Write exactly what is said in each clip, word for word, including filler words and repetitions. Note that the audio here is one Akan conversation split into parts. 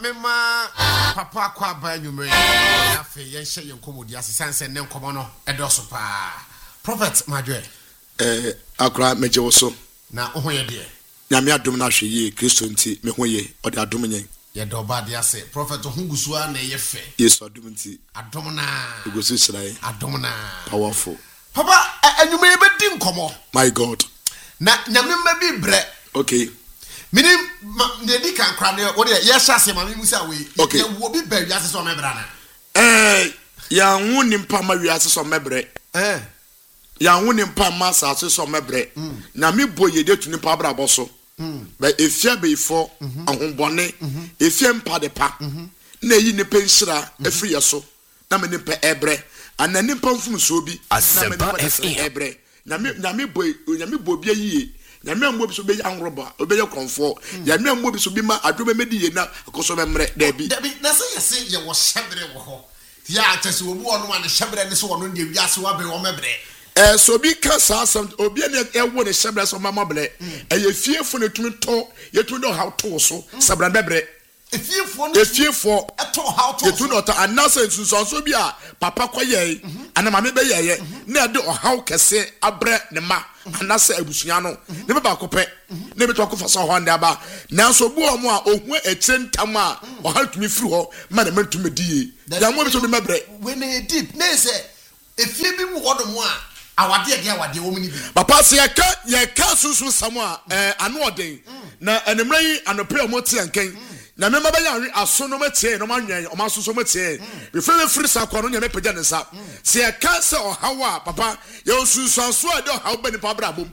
mema papa kwa ba nyumre na fe yen hye yen komodi asesanse ne nkomo no edoso pa prophet madwe eh akra meje wo so na ohoye de nyame adom na hwe ye Kristo nti me hoye ode adom nyen ye do ba de ase prophet hungusu a na ye fe yesu adom nti adom na egosu srai adom na powerful papa anyumre be di nkomo my god na nyame ma bi bre okay minim ne di kan kra ne wo de ye hya se ma me musa we ye wo bi ba wiase so mebra na eh ya hu nimpa ma wiase so mebre eh ya hu nimpa ma sa so mebre na me boye de tu nimpa bra boso ba efia be ifo ahombone efia mpa de pa na yi ne penhira afri yeso na me nimpa ebre ana nimpa mfum so bi na me nimpa ebre na me na me boy na me bo bia yie na me ambo bi so be yanroba obeye konfo ya me ambo bi so bi ma adome medi ye na akoso memre da bi da bi na se yese ye wo shebre wo ho ya tese obu onu ma ne shebre ne so onu de wiase wa be wo mebre eh so bi ka sa asam obi ne ewo ne shebre so mama ble eh ye fiefo ne tumi to ye tumi do how to so sabra bebre efiefo ne efiefo eto how to ye tumi do ta anasa nsunso so bi a papa kwaye ana mame be ye na de o how kese abre ne ma anasa abusuya no ne be ba kopɛ ne be to akofa so ho nda ba nanso bu o mo a ohu ekyentam a o ha tumi firi ho ma na matumi die ya mo bi so bi mebre when e deep na se efie bi mu hodo mo a awade de awade wo muni bi papa se ye ka ye ka sunsun samo a eh ano oden na enemra yi anope o mo tie nken na me maba ya aso no matie no manwen o maso so matie be fe free sakwa no nyame pagya ne sa se ye ka se o hawa papa ye sunsun so a de o hawa bani pa bra bom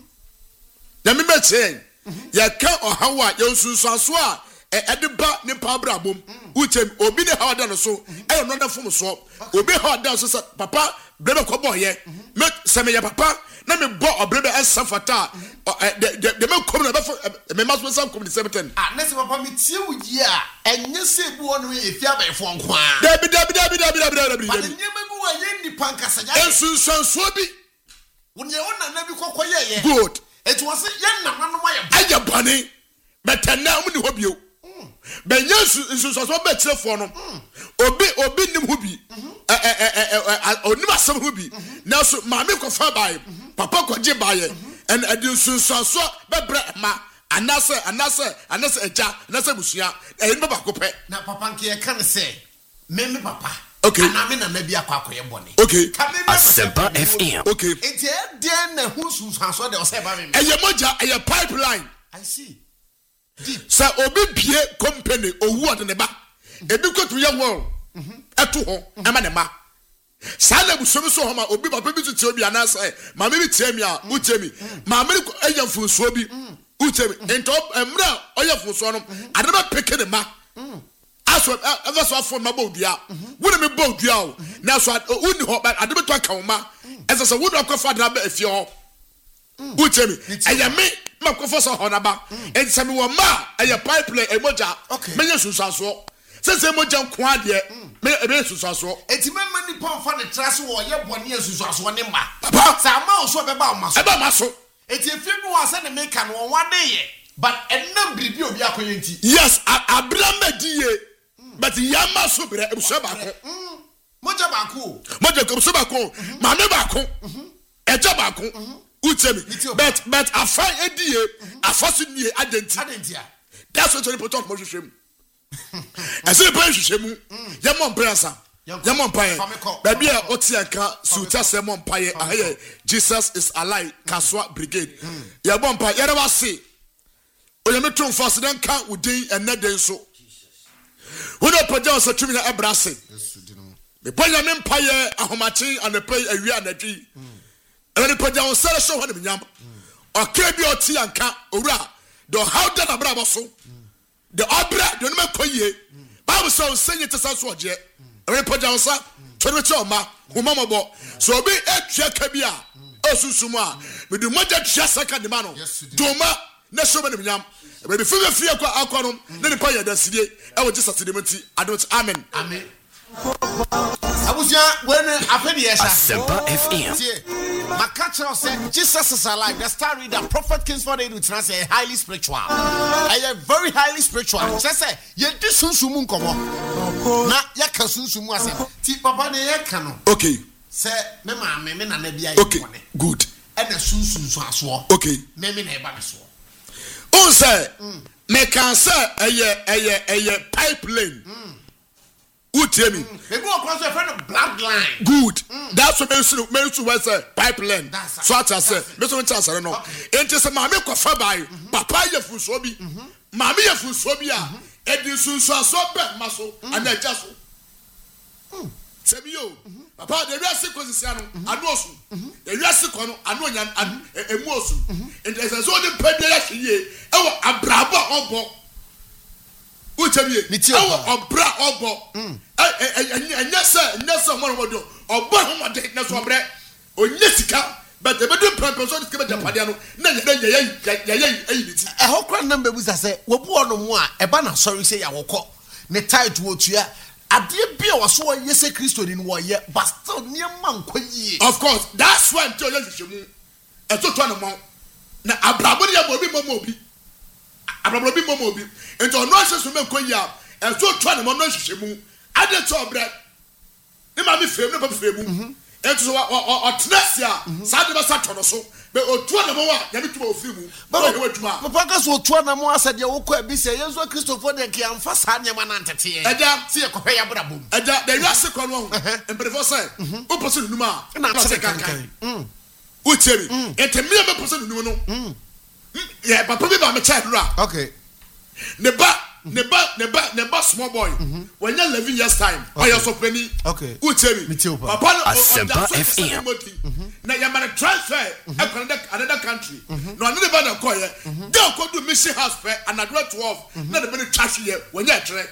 na me matie ye ka o hawa ye sunsun so a e de ba ne pa bra bom utem obi de hawa da no so e no da fom so obi hawa da so papa brebe ko boye me se me ya papa na me bo obrebe esafata de de me kom na be me maso sam kom de seventeen ah na se papa me tie wuji a enye se bu onu e fi abai fo nko a dabi dabi dabi dabi dabi dabi dabi enye me bu wa ye ni pankasa ya ensunsun so bi wonye wona na bi kokoye ye good it was ye na nanu ma ye aja bane betana mu ni hobio ben yesu nsunsun so be tirefo no obi obi nim hobi eh eh eh onim asem hobi na so maame kofa bae papa koje bae en adin sunsun so bebre ma anase anase anase eja anase busuya e ni baba ko pe na papa nke e kan se me me papa okay na me na me bia kwa akoye bone okay Asempa F M okay enti e de na hu sunsun so de o se ba me e ye moja e ye pipeline I see deep sa obi bie company owu ode ne ba ebi kotu ye wo eto ho ema ne ma sa na busomi so ho ma obi papa bi tuti obi anasa ma me bi tie mi a utie mi ma me eya funso bi utie mi ento emra oya funso no ade ba peke ne ma aso ever so afọ ma bodua wona me bodua o na so uni ho ade be to aka wo ma ese se wona akwafa de na ba afie ho utie mi eya me makofo so ho na ba ense mi wo ma eya pipeline emoja menye sunsaso sese moja nko ade me ebe sunsaso enti memma ni pamfa ne traso wo ye bone asunsaso ne ma papa sa ma o so be ba o ma so e ba ma so enti efi bi wa se ne make no won wade ye but enam biribi obi akoye enti yes abrama die but yama so bre ebuso ba ko moja ba ko moja ko so ba ko ma me ba ko eja ba ko utemi but but afa edie afa so nie adenti adenti that's what you put on mo hwehwem ese pa hwehwem yama mprasa yama mpaye baby a otianka suta semo mpaye aye Jesus is alive Kaswa brigade ya bom mpaye ya ba se oyemeto mfase dan ka udin eneden so wono pagya so tumi na ebrase me panya me mpaye ahomachi anepay awi anadwi ene pagya on sere so ho ne nyam okay bi otianka owura do how that abra boso the obra do no makoye bible so senye tesa so oje ene pagya on sa toro che oma humamabo so obi etwa ka bi a osusum a me du moja twa saka de ma no doma na so be ne nyam be fi be fi akwa akwa no ne ne pa ya da sidie e wo Jesus de menti adot amen amen Abusia, when afedi yesha. Asempa F M. Makacho said Jesus is alive. The star reader, Prophet Kingsford Edu say highly spiritual. I am very highly spiritual. Just say ye di sunsumu nkomo. Na ya ka sunsumu asem. Ti papa ne ye ka no. Okay. Say me ma me me na na bia ye. Okay. Good. And the sunsun so aso. Okay. Me me na e ba me so. On say me can say eye eye eye pipeline. Who tell me? Maybe we cross a friend of bloodline. Good. Mm. That's what mention mention was a pipeline. So I say, me so chance I know. Enti se ma me kofa bai. Papa ye fu so bi. Ma me ye fu so bi a. E di sunsu aso be maso ana ja so. Se bi yo. Papa de wiase kwasisi anu anu osu. De wiase ko no anu nya emu osu. Enti se so de pedie ya hye. E wo abrabo obo. Uchebie awo obra obo eh enya se enya se mo no do obo ho de na so bre onye sika but e be do pampe so de sika be japade no na ye ye ye ye ayi biti e ho kra na mbebu say wo bu ono mo a e ba na sorry say ya wokọ ne tight wo tua ade bia wo so ye se Kristo ni wo ye but still niam nkwa yie. Of course that's why until you hwehwemu e to to no mo na abrabo ya bo bi mo mo bi abrabo bi mo mo bi ento no asesu me koya enso twa ne mo no hwehwemu ade to obre ne ma me frem ne pa frem ento so o tenasia sa de ba sa to no so be otu na mo wa ya me tuma ofrimu ba we waduma papa ka so otu na mo asade wo ko abi se yenso Christopher de ke amfa sa nyama na ntete ye eja se ye ko hwe ya bra bom eja de wiase ko no embrefo say o poso nunu ma na se kankan mm o tiemi ente me be poso nunu no mm yeah papa be ba me child ra okay ne ba ne ba ne ba ne ba small boy when you eleven years time I also penny okay o tell me papa no Asempa F M na ya man transfer another another country no another ba na call ye dey go do mission house fair and at twelve na the be trash here when you tre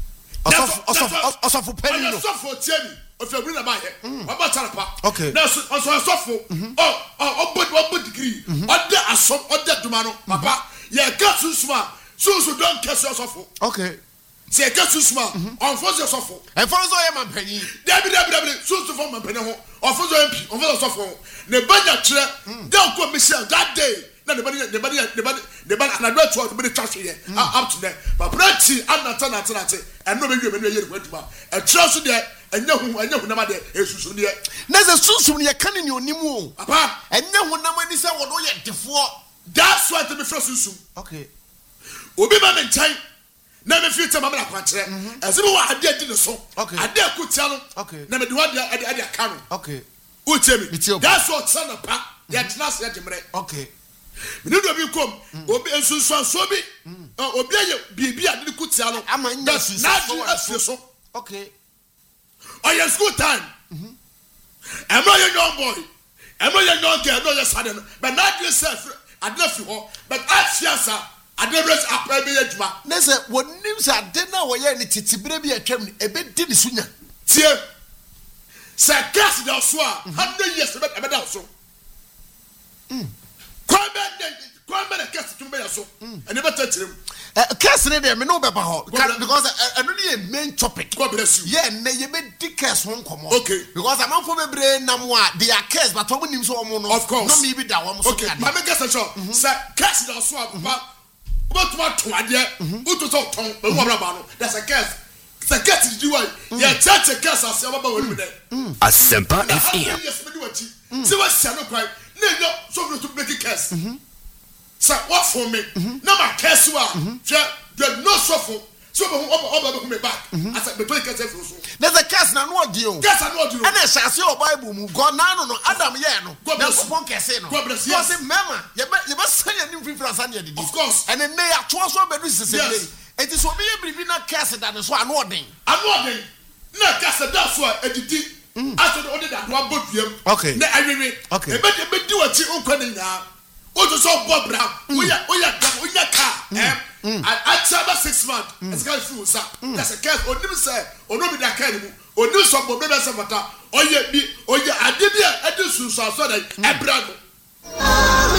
osof osof osof penny no osof tell me of your bring na ba here baba tarapa okay na so osof oh oh body one degree other asom other duma no papa ye ka susuma so so don't catch yourself. Okay. Say catch you small. On force yourself. And force your man penny. Debi debi debi. So so for man penny ho. On force your M P. On force yourself. Ne banya tre. Don't go Michelle that day. Na the body the body the body the body and I don't want to be trash here. Up to there. But plenty and not not not. And no be you me here go to ba. E trust there. Enya hu enya hu na ma there. Esusu there. Na ze susu ne kan ni onimu. Papa. Enya hu na ma ni se wo no ye defo. That's why to be first susu. Okay. Obi ba me ntai na me future mama na kwakere ese me wa ade adi ne so ade akutia no na me de wa ade ade aka no okay o tell me that's what son of pa ya tnas ya jemre okay me do bi kom obi ensunsuan so bi obi aye bibi ade kutia no amanya sunsuan so okay on your school time am I a young boy am I a young girl no your son but not yourself I don't feel but I fiasa adebres apra be aduma na se wonim se ade na wo ye ne titibire bi atwam ne ebe di ne sunya tie se gas da so a one hundred years be be da so mm kwambe kwambe na gas tum be ya so ene be tatirem eh gas ne de me no be ba ho because eno ne main topic God bless you yeah na ye be di gas ho nkomo okay because am for bebre na mo a they are gas but wo nim so wo no of course no me bi da wo so okay ma me gas so se gas da so a papa but what to adie uto so ton be wo braba no there's a gas the gas is do why yeah church a gas as aba ba woni there Asempa F M yes me do wachi se wa sia no kwai na no so to make gas so what for me na ma gas wa hwe there no so for so be oba oba be me back as be to gas for so there's a gas na no odi o gas na no odi o and e shase o bible mu go na no no adam ye no na kopon kese no so say mema ye be ye be say ye nim free France and ye didi of course and then ya to so be do sese it is so me bribi na gas da no so anu odin anu odin na gas da so edidi aso de odin da do aboduam okay na awewe okay e be de be di wachi onkwa ni nya o to so bobra oya oya da oya ka eh at about six months it's going through sir that's a case onim say onobi da ka ni mu onim so bo be be se mata oye bi oye ade bi a ade sunsu aso da ebra no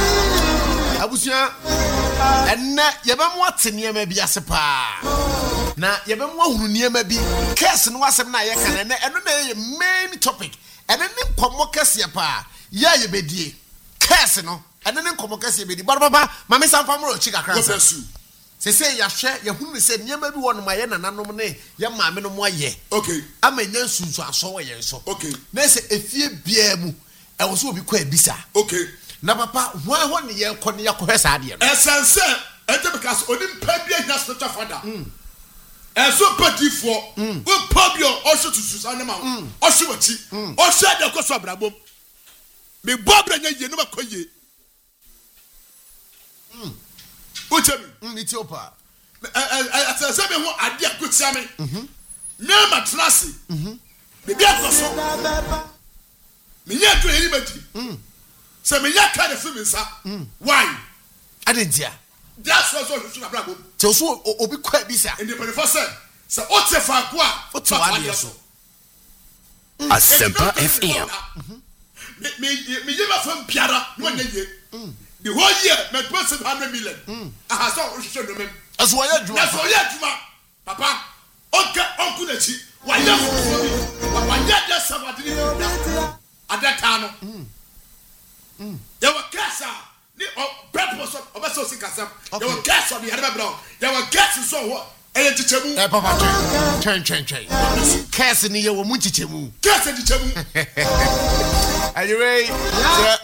abusia enne ye be mo atene ma bi ase pa na yɛbɛmu ahunu nneɛma bi curse no wasɛm na yɛ kan na ɛno na yɛ main topic ɛno ne nkɔmmɔ kɛseɛ paa yɛ yɛbɛdie curse no ɛno ne nkɔmmɔ kɛseɛ bɛdi bɔdɔ baba mame samfa mro chi kakra sa sese yɛhwɛ yɛhunu sɛ nneɛma bi wɔ no ma yɛ nananom ne yɛ maame no mo ayɛ okay ama nya nsunsu asɔ wɔ yɛn so okay na sɛ efie bia mu ɛwɔ so obi kɔ abisa okay na papa hwan hɔ ne yɛ kɔ ne yɛ kɔhwɛ saa deɛ no ɛsɛnsɛ ɛtɛ because onimpa bia nya spiritual father ɛso padifoɔ wo pabio ɔhwɛ tusu saa ne ma ɔhwɛ wɔkyi ɔhwɛ de kɔ so abrabom me bɔbra nya yie no makɔ yie mm Uchemi Ethiopia eh eh say me ho ade akotia me mhm me matrasi mhm me bia koso me nya to eri bati mhm say me nya ka de fi me nsa why adentia that's what so so abrabo te so obi kwa bi sa inde pe for say say o te fa ko a o te wa de so Asempa F M me me me yema fam biara no nya ye the whole year me twenty hundred million mm aha so o hwehwe no mem aso wa ya djuma aso ya djuma papa onka onku na chi wa ya fo wa wa ya da sabadini adata no mm mm ya wa kasa ni purpose of obeso sikasam ya wa kasa bi hada bra ya wa kasa so ho eye chichemu eh papa chen chen chen kasa ni ye wo mu chichemu kasa chichemu are you ready